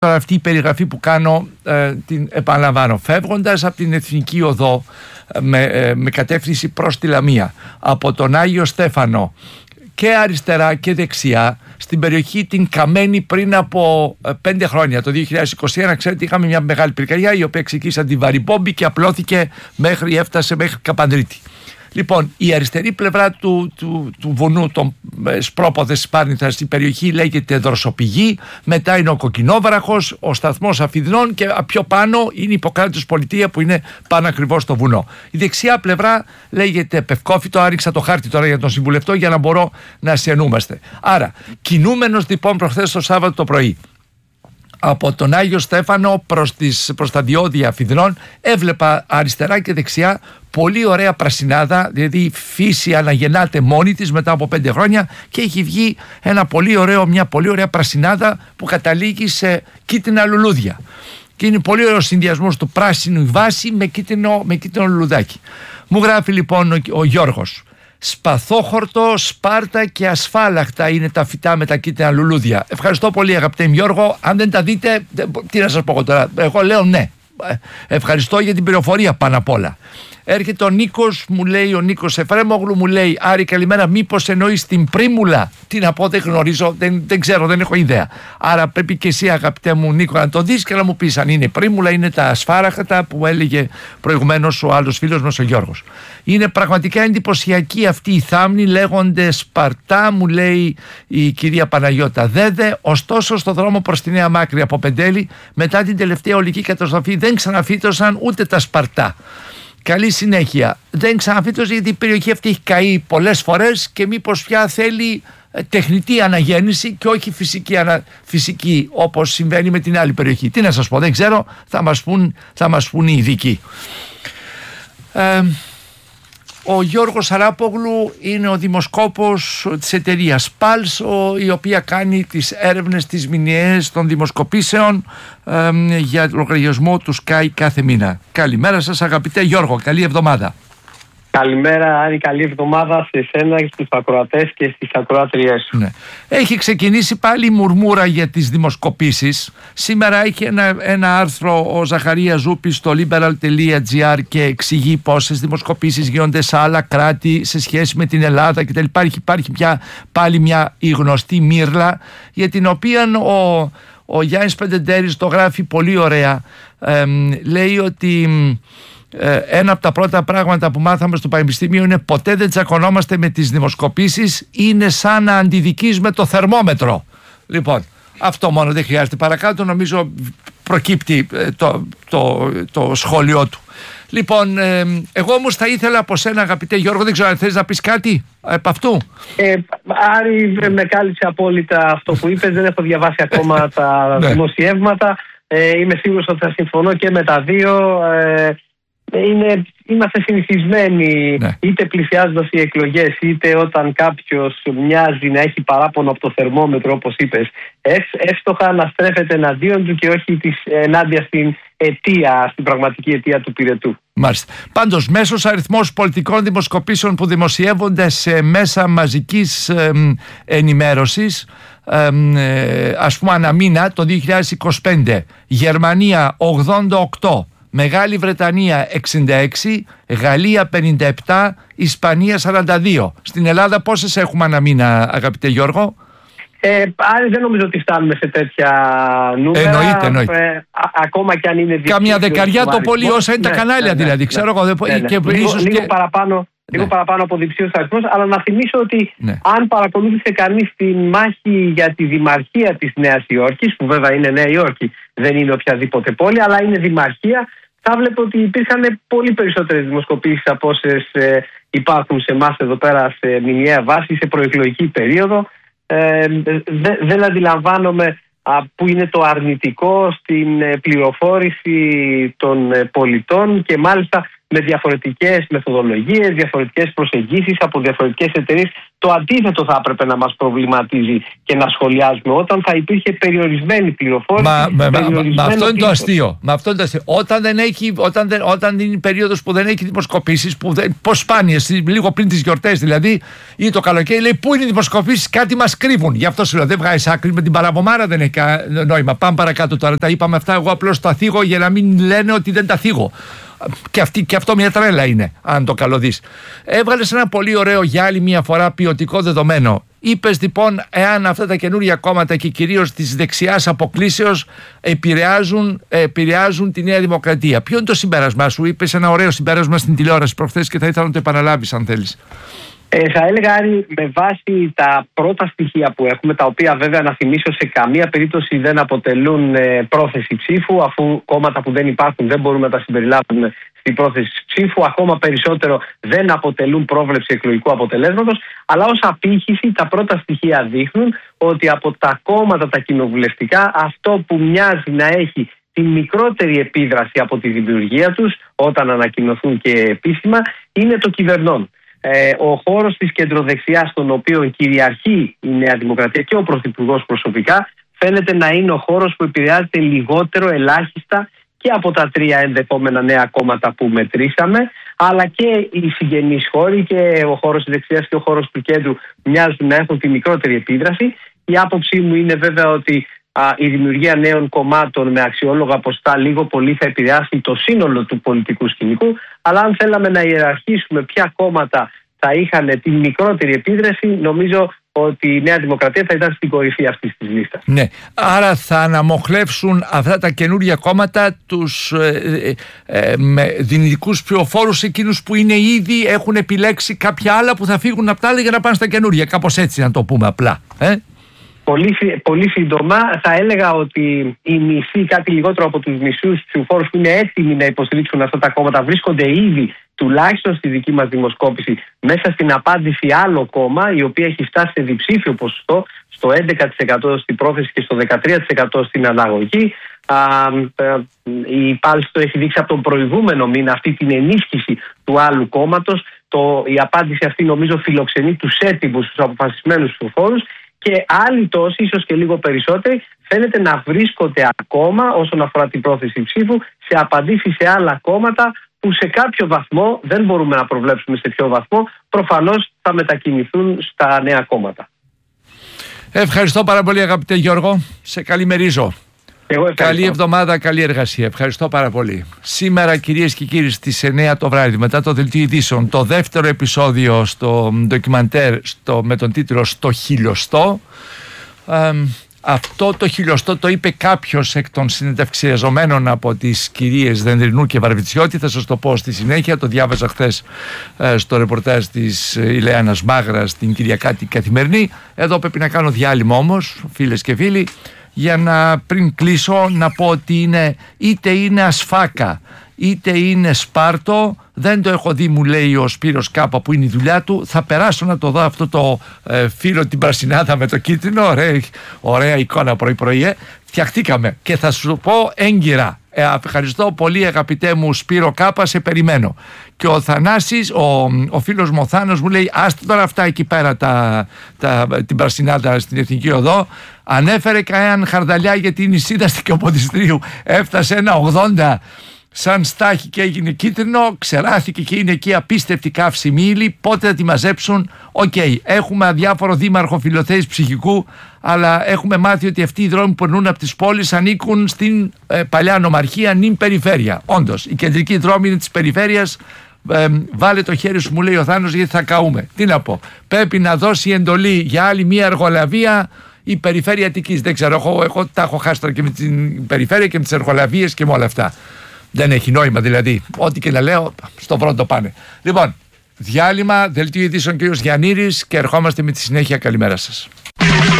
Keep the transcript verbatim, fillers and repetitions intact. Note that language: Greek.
Τώρα αυτή η περιγραφή που κάνω ε, την επαναλαμβάνω. Φεύγοντας από την Εθνική Οδό ε, με, ε, με κατεύθυνση προς τη Λαμία, από τον Άγιο Στέφανο και αριστερά και δεξιά, στην περιοχή την Καμένη πριν από ε, πέντε χρόνια, το δύο χιλιάδες είκοσι ένα, ξέρετε, είχαμε μια μεγάλη πυρκαγιά η οποία ξεκίνησε την Βαριμπόμπη και απλώθηκε μέχρι, έφτασε μέχρι Καπανδρίτη. Λοιπόν, η αριστερή πλευρά του, του, του βουνού των Σπρόποδες Σπάρνηθας, η περιοχή λέγεται Δροσοπηγή, μετά είναι ο Κοκκινόβραχος, ο σταθμός Αφιδνών και πιο πάνω είναι η Ιπποκράτους Πολιτεία που είναι πάνω ακριβώς στο βουνό. Η δεξιά πλευρά λέγεται Πευκόφυτο, άριξα το χάρτη τώρα για τον συμβουλευτό για να μπορώ να συνενούμαστε. Άρα, κινούμενος λοιπόν προχθές το Σάββατο το πρωί, από τον Άγιο Στέφανο προς, τις, προς τα διόδια Αφιδνών, έβλεπα αριστερά και δεξιά πολύ ωραία πρασινάδα, δηλαδή η φύση αναγεννάται μόνη της μετά από πέντε χρόνια και έχει βγει ένα πολύ ωραίο, μια πολύ ωραία πρασινάδα που καταλήγει σε κίτρινα λουλούδια. Και είναι πολύ ωραίο συνδυασμός του πράσινου βάση με κίτρινο, με κίτρινο λουλουδάκι. Μου γράφει λοιπόν ο, ο Γιώργος: σπαθόχορτο, σπάρτα και ασφάλαχτα είναι τα φυτά με τα κίτρινα λουλούδια. Ευχαριστώ πολύ αγαπητέ Γιώργο. Αν δεν τα δείτε, τι να σας πω τώρα. Εγώ λέω ναι. Ευχαριστώ για την πληροφορία πάνω απ' όλα. Έρχεται ο Νίκος, μου λέει, ο Νίκος Εφρέμογλου, μου λέει: Άρη, καλημέρα. Μήπως εννοείς την πρίμουλα? Τι να πω, δεν γνωρίζω, δεν, δεν ξέρω, δεν έχω ιδέα. Άρα πρέπει και εσύ, αγαπητέ μου Νίκο, να το δεις και να μου πεις αν είναι πρίμουλα, είναι τα ασφάραχτα που έλεγε προηγουμένως ο άλλος φίλος μας ο Γιώργος. Είναι πραγματικά εντυπωσιακή αυτή η θάμνη, λέγονται Σπαρτά, μου λέει η κυρία Παναγιώτα Δέδε. Ωστόσο, στο δρόμο προς τη Νέα Μάκρη από Πεντέλη, μετά την τελευταία ολική καταστροφή, δεν ξαναφύτωσαν ούτε τα Σπαρτά. Καλή συνέχεια. Δεν ξαναφύτωσε γιατί η περιοχή αυτή έχει καεί πολλές φορές και μήπως πια θέλει τεχνητή αναγέννηση και όχι φυσική, ανα... φυσική όπως συμβαίνει με την άλλη περιοχή. Τι να σας πω, δεν ξέρω, θα μας πούν, θα μας πούν οι ειδικοί. Ε, ο Γιώργος Αράπογλου είναι ο δημοσκόπος της εταιρείας Pulse, η οποία κάνει τις έρευνες, τις μηνιαίες των δημοσκοπήσεων ε, για λογαριασμό του Sky κάθε μήνα. Καλημέρα σας αγαπητέ Γιώργο, καλή εβδομάδα. Καλημέρα Άρη, καλή εβδομάδα σε εσένα, στους ακροατές και στις ακροάτριές σου. Ναι. Έχει ξεκινήσει πάλι η μουρμούρα για τις δημοσκοπήσεις. Σήμερα έχει ένα, ένα άρθρο ο Ζαχαρίας Ζούπης στο liberal τελεία gr και εξηγεί πόσες δημοσκοπήσεις γίνονται σε άλλα κράτη σε σχέση με την Ελλάδα κτλ. Υπάρχει, υπάρχει πια πάλι μια η γνωστή μύρλα για την οποία ο, ο Γιάννης Πεντεντέρης το γράφει πολύ ωραία. Ε, λέει ότι ένα από τα πρώτα πράγματα που μάθαμε στο Πανεπιστήμιο είναι ποτέ δεν τσακωνόμαστε με τις δημοσκοπήσεις, είναι σαν να αντιδικείς με το θερμόμετρο. Λοιπόν, αυτό μόνο, δεν χρειάζεται παρακάτω, νομίζω προκύπτει το, το, το σχόλιο του. Λοιπόν, ε, εγώ όμως θα ήθελα από σένα αγαπητέ Γιώργο, δεν ξέρω αν θες να πεις κάτι επ' αυτού. Ε, Άρη, με κάλυψε απόλυτα αυτό που είπες, δεν έχω διαβάσει ακόμα τα δημοσιεύματα, ε, είμαι σίγουρος ότι θα συμφωνώ και με τα δύο. ε, Είναι, είμαστε συνηθισμένοι, ναι, είτε πλησιάζοντας οι εκλογές είτε όταν κάποιος μοιάζει να έχει παράπονο από το θερμόμετρο, όπως είπες, εύστοχα να στρέφεται εναντίον του και όχι της, ενάντια στην αιτία, στην πραγματική αιτία του πυρετού. Μάλιστα. Πάντως, μέσος αριθμός πολιτικών δημοσκοπήσεων που δημοσιεύονται σε μέσα μαζικής ε, ενημέρωσης, ε, ε, ας πούμε ανά μήνα, το δύο χιλιάδες είκοσι πέντε, Γερμανία ογδόντα οκτώ, Μεγάλη Βρετανία εξήντα έξι, Γαλλία πενήντα επτά, Ισπανία σαράντα δύο. Στην Ελλάδα πόσες έχουμε ανά μήνα αγαπητέ Γιώργο? Ε, άρα δεν νομίζω ότι φτάνουμε σε τέτοια νούμερα. Εννοείται, εννοείται. Ε, α, ακόμα και αν είναι δυο. Καμιά δεκαριά το πολύ, όσα είναι, ναι, τα κανάλια, ναι, δηλαδή. Ναι, ξέρω εγώ. Ναι, ναι. Και λίγο, ίσως λίγο, και... παραπάνω, λίγο ναι. παραπάνω από διψίους αριθμούς, αλλά να θυμίσω ότι, ναι, αν παρακολούθησε κανείς τη μάχη για τη δημαρχία της Νέας Υόρκης, που βέβαια είναι Νέα Υόρκη, δεν είναι οποιαδήποτε πόλη, αλλά είναι δημαρχία, θα βλέπω ότι υπήρχαν πολύ περισσότερες δημοσκοπήσεις από όσες ε, υπάρχουν σε εμάς εδώ πέρα σε μηνιαία βάση, σε προεκλογική περίοδο. Ε, δε, δεν αντιλαμβάνομαι α, που είναι το αρνητικό στην ε, πληροφόρηση των ε, πολιτών και μάλιστα με διαφορετικές μεθοδολογίες, διαφορετικές προσεγγίσεις από διαφορετικές εταιρείες. Το αντίθετο θα έπρεπε να μας προβληματίζει και να σχολιάζουμε όταν θα υπήρχε περιορισμένη πληροφόρηση. Μα, μα, μα, μα αυτό είναι το αστείο. Μα αυτό είναι το αστείο. Όταν, δεν έχει, όταν, δεν, όταν είναι η περίοδος που δεν έχει δημοσκοπήσεις, πως σπάνιες, λίγο πριν τις γιορτές δηλαδή, ή το καλοκαίρι, λέει πού είναι οι δημοσκοπήσεις, κάτι μας κρύβουν. Γι' αυτό σου λέω, δεν βγάζεις άκρη με την παραπομάρα, δεν έχει νόημα. Πάμε παρακάτω τώρα. Τα είπαμε αυτά. Εγώ απλώς τα θίγω για να μην λένε ότι δεν τα θίγω. Και, αυτή, και αυτό μια τρέλα είναι, αν το καλοδείς. Έβγαλες ένα πολύ ωραίο για άλλη μια φορά ποιοτικό δεδομένο. Είπες λοιπόν, εάν αυτά τα καινούργια κόμματα και κυρίως της δεξιάς αποκλήσεως επηρεάζουν, επηρεάζουν τη Νέα Δημοκρατία. Ποιο είναι το συμπέρασμά σου? Είπες ένα ωραίο συμπέρασμα στην τηλεόραση προχθές και θα ήθελα να το επαναλάβεις αν θέλεις. Ε, θα έλεγα, Άρη, με βάση τα πρώτα στοιχεία που έχουμε, τα οποία βέβαια να θυμίσω σε καμία περίπτωση δεν αποτελούν ε, πρόθεση ψήφου, αφού κόμματα που δεν υπάρχουν δεν μπορούμε να τα συμπεριλάβουμε στην πρόθεση ψήφου, ακόμα περισσότερο δεν αποτελούν πρόβλεψη εκλογικού αποτελέσματος, αλλά ως απήχηση τα πρώτα στοιχεία δείχνουν ότι από τα κόμματα τα κοινοβουλευτικά αυτό που μοιάζει να έχει τη μικρότερη επίδραση από τη δημιουργία τους όταν ανακοινωθούν και επίσημα είναι το κυβερνών. Ε, ο χώρος της κεντροδεξιάς, στον οποίο κυριαρχεί η Νέα Δημοκρατία και ο Πρωθυπουργός προσωπικά, φαίνεται να είναι ο χώρος που επηρεάζεται λιγότερο, ελάχιστα και από τα τρία ενδεχόμενα νέα κόμματα που μετρήσαμε, αλλά και οι συγγενείς χώροι και ο χώρος της δεξιάς και ο χώρος του κέντρου μοιάζουν να έχουν τη μικρότερη επίδραση. Η άποψή μου είναι βέβαια ότι α, η δημιουργία νέων κομμάτων με αξιόλογα ποστά λίγο πολύ θα επηρεάσει το σύνολο του πολιτικού σκηνικού, αλλά αν θέλαμε να ιεραρχήσουμε ποια κόμματα θα είχαν τη μικρότερη επίδραση, νομίζω ότι η Νέα Δημοκρατία θα ήταν στην κορυφή αυτής της λίστας. Ναι, άρα θα αναμοχλεύσουν αυτά τα καινούργια κόμματα τους ε, ε, ε, με δυνητικούς ψηφοφόρους, εκείνους που είναι ήδη έχουν επιλέξει κάποια άλλα που θα φύγουν από τα άλλα για να πάνε στα καινούργια. Κάπως έτσι να το πούμε απλά. Ε? Πολύ, πολύ σύντομα θα έλεγα ότι οι μισοί, κάτι λιγότερο από τους μισούς ψηφοφόρους που είναι έτοιμοι να υποστηρίξουν αυτά τα κόμματα, βρίσκονται ήδη τουλάχιστον στη δική μας δημοσκόπηση μέσα στην απάντηση άλλο κόμμα, η οποία έχει φτάσει σε διψήφιο ποσοστό, στο έντεκα τοις εκατό στην πρόθεση και στο δεκατρία τοις εκατό στην αναγωγή. Α, η πάλση το έχει δείξει από τον προηγούμενο μήνα αυτή την ενίσχυση του άλλου κόμματος. Το, η απάντηση αυτή νομίζω φιλοξενεί τους έτοιμους, τους αποφασισμένους ψηφοφόρους. Και άλλοι τόσοι, ίσως και λίγο περισσότεροι, φαίνεται να βρίσκονται ακόμα όσον αφορά την πρόθεση ψήφου σε απαντήσεις σε άλλα κόμματα που σε κάποιο βαθμό, δεν μπορούμε να προβλέψουμε σε ποιο βαθμό, προφανώς θα μετακινηθούν στα νέα κόμματα. Ευχαριστώ πάρα πολύ αγαπητέ Γιώργο, σε καλημερίζω. Καλή εβδομάδα, καλή εργασία. Ευχαριστώ πάρα πολύ. Σήμερα, κυρίες και κύριοι, στις εννιά το βράδυ, μετά το δελτίο ειδήσεων, το δεύτερο επεισόδιο στο ντοκιμαντέρ στο, με τον τίτλο «Στο χιλιοστό». Ε, αυτό το χιλιοστό το είπε κάποιος εκ των συνεντευξιαζομένων από τις κυρίες Δενδρινού και Βαρβιτσιώτη. Θα σας το πω στη συνέχεια. Το διάβαζα χθες ε, στο ρεπορτάζ της Ηλέανας Μάγρας στην Κυριακάτη Καθημερινή. Εδώ πρέπει να κάνω διάλειμμα όμως, φίλες και φίλοι, για να πριν κλείσω να πω ότι είναι, είτε είναι ασφάκα είτε είναι σπάρτο, δεν το έχω δει, μου λέει ο Σπύρος Κάπα που είναι η δουλειά του. Θα περάσω να το δω αυτό το ε, φύλλο, την πρασινάδα με το κίτρινο, ωραία, ωραία εικόνα πρωί πρωί, ε. Φτιαχτήκαμε και θα σου πω έγκυρα. Ε, ευχαριστώ πολύ αγαπητέ μου Σπύρο Κάπα, σε περιμένω. Και ο Θανάσης, ο, ο φίλος μου ο Θάνος μου λέει άστε τώρα αυτά εκεί πέρα τα, τα, την πρασινάδα στην Εθνική Οδό. Ανέφερε κανέναν χαρδαλιά γιατί η νησίδα στην Καποδιστρίου έφτασε ένα ογδόντα σαν στάχη και έγινε κίτρινο, ξεράθηκε και είναι εκεί απίστευτη καύσιμη ύλη. Πότε θα τη μαζέψουν? Οκ, okay. Έχουμε αδιάφορο δήμαρχο Φιλοθέης Ψυχικού, αλλά έχουμε μάθει ότι αυτοί οι δρόμοι που περνούν από τις πόλεις ανήκουν στην ε, παλιά νομαρχία νυν περιφέρεια. Όντως, οι κεντρικοί δρόμοι είναι της περιφέρειας. Ε, βάλε το χέρι σου, μου λέει ο Θάνος, γιατί θα καούμε. Τι να πω, πρέπει να δώσει εντολή για άλλη μία εργολαβία η περιφέρεια Αττικής. Δεν ξέρω, εγώ, εγώ τα έχω χάσει τώρα και με την περιφέρεια και με τις εργολαβίες και με όλα αυτά. Δεν έχει νόημα δηλαδή. Ό,τι και να λέω, στο πρώτο πάνε. Λοιπόν, διάλειμμα, δελτίο ειδήσεων κ. Γιαννήρης και ερχόμαστε με τη συνέχεια. Καλημέρα σας.